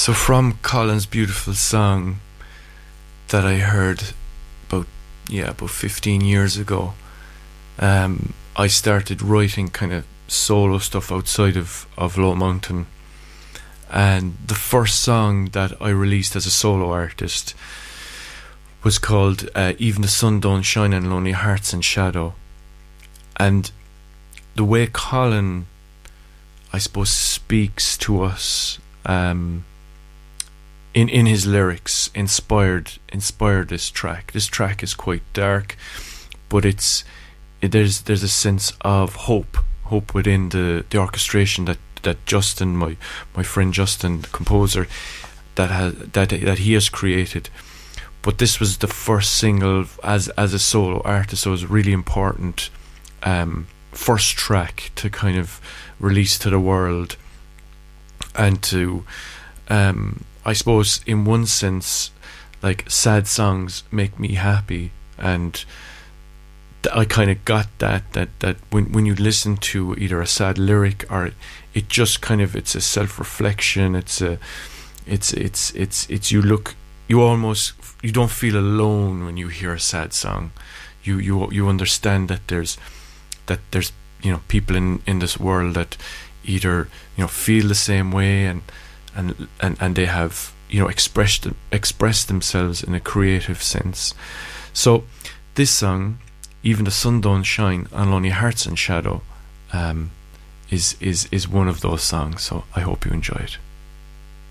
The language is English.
So from Colin's beautiful song that I heard about 15 years ago, I started writing kind of solo stuff outside of Low Mountain, and the first song that I released as a solo artist was called Even the Sun Don't Shine on Lonely Hearts and Shadow. And the way Colin, I suppose, speaks to us in his lyrics inspired this track. This track is quite dark, but there's a sense of hope within the orchestration that Justin, my friend Justin, the composer, that he has created. But this was the first single as a solo artist, so it was a really important first track to kind of release to the world, and to I suppose in one sense, like, sad songs make me happy, and I kind of got that when you listen to either a sad lyric or it just kind of, it's a self-reflection, you don't feel alone when you hear a sad song. You understand that there's people in this world that either feel the same way and they have expressed themselves in a creative sense. So this song, Even the Sun Don't Shine on Lonely Hearts and Shadow, is one of those songs. So I hope you enjoy it.